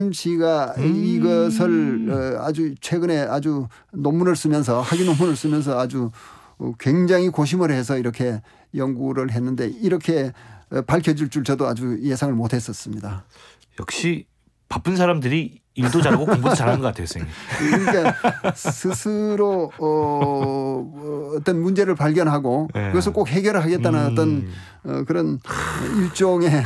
씨가 이것을 아주 최근에 아주 논문을 쓰면서 학위 논문을 쓰면서 아주 굉장히 고심을 해서 이렇게 연구를 했는데 이렇게 밝혀질 줄 저도 아주 예상을 못했었습니다. 역시 바쁜 사람들이 일도 잘하고 공부도 잘하는 것 같아요, 선생님. 그러니까 스스로 어떤 문제를 발견하고 네. 그것을 꼭 해결하겠다는 어떤 그런 일종의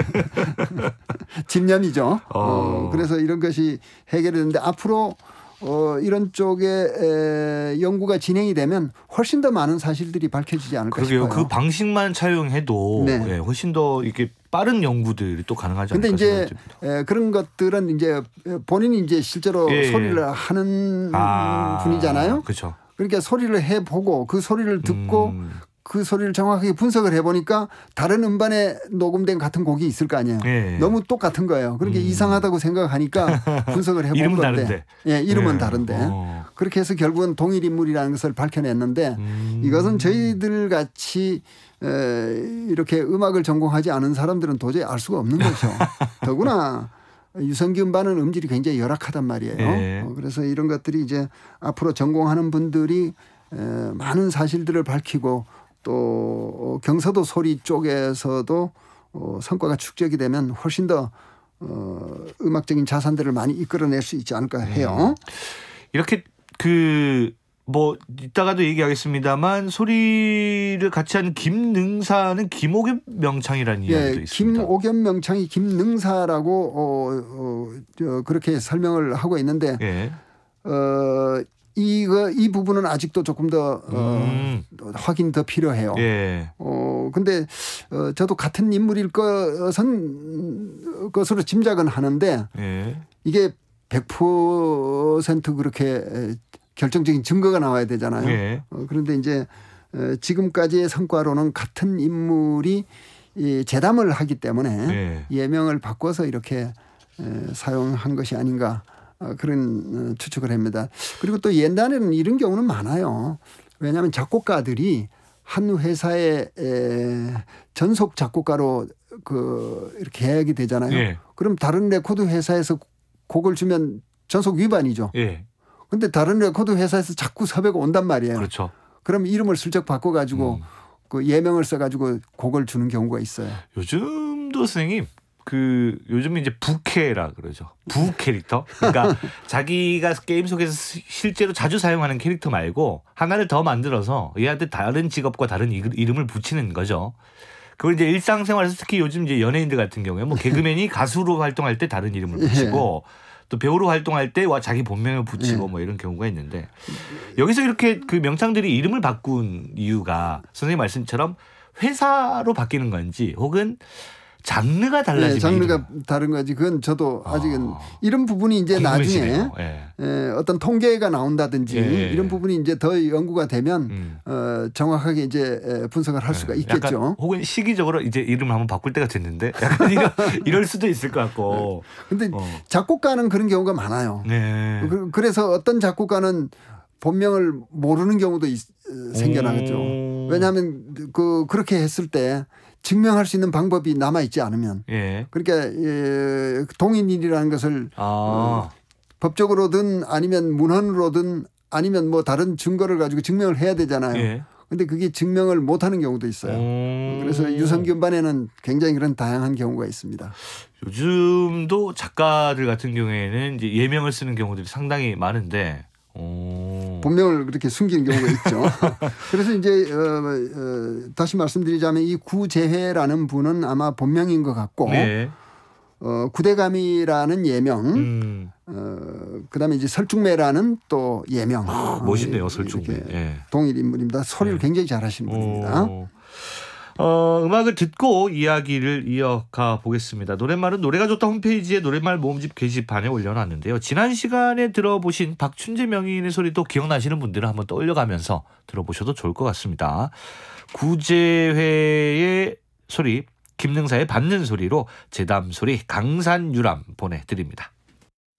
집념이죠. 그래서 이런 것이 해결이 되는데 앞으로 이런 쪽에 연구가 진행이 되면 훨씬 더 많은 사실들이 밝혀지지 않을까 싶어요. 그 방식만 차용해도 네. 네, 훨씬 더 이렇게 빠른 연구들이 또 가능하지 않을까 그런데 이제 생각이 그런 것들은 이제 본인이 이제 실제로 소리를 하는 분이잖아요. 그렇죠. 그러니까 소리를 해보고 그 소리를 듣고 그 소리를 정확하게 분석을 해보니까 다른 음반에 녹음된 같은 곡이 있을 거 아니에요. 예. 너무 똑같은 거예요. 그러니까 이상하다고 생각하니까 분석을 해본 이름은 건데. 다른데. 예, 이름은 예. 다른데. 그렇게 해서 결국은 동일 인물이라는 것을 밝혀냈는데 이것은 저희들 같이 이렇게 음악을 전공하지 않은 사람들은 도저히 알 수가 없는 거죠. 더구나 유성기 음반은 음질이 굉장히 열악하단 말이에요. 예. 그래서 이런 것들이 이제 앞으로 전공하는 분들이 많은 사실들을 밝히고 또 경서도 소리 쪽에서도 성과가 축적이 되면 훨씬 더 음악적인 자산들을 많이 이끌어낼 수 있지 않을까 해요. 이렇게 뭐 이따가도 얘기하겠습니다만 소리를 같이 하는 김능사는 김옥연 명창이라는 이야기도 있습니다. 김옥연 명창이 김능사라고 그렇게 설명을 하고 있는데 예. 이 부분은 아직도 조금 더 확인이 더 필요해요. 예. 근데 저도 같은 인물일 것으로 짐작은 하는데 예. 이게 100% 그렇게 결정적인 증거가 나와야 되잖아요. 예. 그런데 이제 지금까지의 성과로는 같은 인물이 재담을 하기 때문에 예명을 바꿔서 이렇게 사용한 것이 아닌가 그런 추측을 합니다. 그리고 또 옛날에는 이런 경우는 많아요. 왜냐하면 작곡가들이 한 회사의 전속 작곡가로 이렇게 계약이 되잖아요. 예. 그럼 다른 레코드 회사에서 곡을 주면 전속 위반이죠. 예. 근데 다른 레코드 회사에서 자꾸 섭외가 온단 말이에요. 그렇죠. 그럼 이름을 슬쩍 바꿔가지고 그 예명을 써가지고 곡을 주는 경우가 있어요. 요즘도 선생님 요즘 이제 부캐라 그러죠. 부 캐릭터. 그러니까 자기가 게임 속에서 실제로 자주 사용하는 캐릭터 말고 하나를 더 만들어서 얘한테 다른 직업과 다른 이름을 붙이는 거죠. 그걸 이제 일상생활에서 특히 요즘 이제 연예인들 같은 경우에 뭐 개그맨이 가수로 활동할 때 다른 이름을 붙이고 또 배우로 활동할 때 자기 본명을 붙이고 뭐 이런 경우가 있는데 여기서 이렇게 그 명창들이 이름을 바꾼 이유가 선생님 말씀처럼 회사로 바뀌는 건지 혹은 장르가 달라지면 장르가 다른 거지. 그건 저도 아직은 이런 부분이 이제 나중에 어떤 통계가 나온다든지 이런 부분이 이제 더 연구가 되면 정확하게 이제 분석을 할 수가 있겠죠. 약간 혹은 시기적으로 이제 이름을 한번 바꿀 때가 됐는데 약간 이럴 수도 있을 것 같고. 근데 작곡가는 그런 경우가 많아요. 네. 그래서 어떤 작곡가는 본명을 모르는 경우도 생겨나겠죠. 왜냐하면 그렇게 했을 때 증명할 수 있는 방법이 남아있지 않으면. 그러니까 동인일이라는 것을 법적으로든 아니면 문헌으로든 아니면 뭐 다른 증거를 가지고 증명을 해야 되잖아요. 그런데 그게 증명을 못하는 경우도 있어요. 그래서 유성기 음반에는 굉장히 그런 다양한 경우가 있습니다. 요즘도 작가들 같은 경우에는 이제 예명을 쓰는 경우들이 상당히 많은데 본명을 그렇게 숨기는 경우가 있죠. 그래서 이제 다시 말씀드리자면 이 구재회라는 분은 아마 본명인 것 같고 구대감이라는 예명 그다음에 이제 설중매라는 또 예명. 멋있네요. 설중매. 동일 인물입니다. 소리를 굉장히 잘하시는 분입니다. 음악을 듣고 이야기를 이어가 보겠습니다. 노랫말은 노래가 좋다 홈페이지에 노랫말 모음집 게시판에 올려놨는데요. 지난 시간에 들어보신 박춘재 명인의 소리도 기억나시는 분들은 한번 떠올려가면서 들어보셔도 좋을 것 같습니다. 구재회의 소리, 김능사의 받는 소리로 재담 소리 강산유람 보내드립니다.